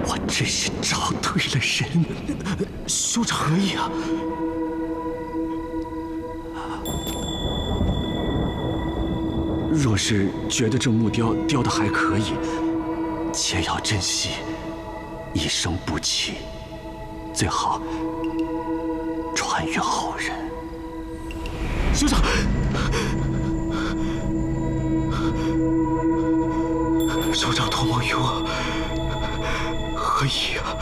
我真是找对了人。 兄长何意啊？ 若是觉得这木雕雕得还可以，且要珍惜，一生不弃，最好传于后人。 兄长，兄长托梦于我，何意啊？